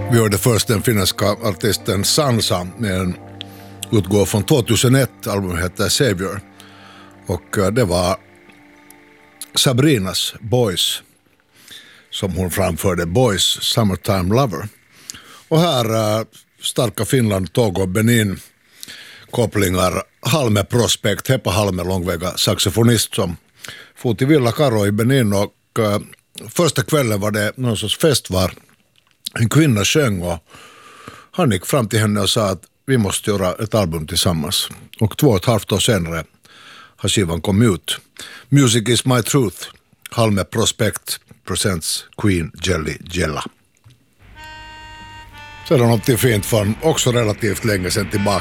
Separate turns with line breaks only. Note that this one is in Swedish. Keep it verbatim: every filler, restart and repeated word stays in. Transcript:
Vi hörde först den finländska artisten Sansa med en utgåva från tvåtusenett, albumet heter Savior. Och det var Sabrinas Boys som hon framförde, Boys Summertime Lover. Och här starka Finland, Togo, Benin kopplingar, Halme Prospect, Heppa Halme, långväga saxofonist som får till Villa Karo i Benin, och uh, första kvällen var det någon sorts fest var en kvinna sjöng och han gick fram till henne och sa att vi måste göra ett album tillsammans. Och två och ett halvt år senare har skivan kommit ut. Music is my truth. Halme Prospect presents Queen Jelly Jella. Så är det något fint från också relativt länge sedan tillbaka.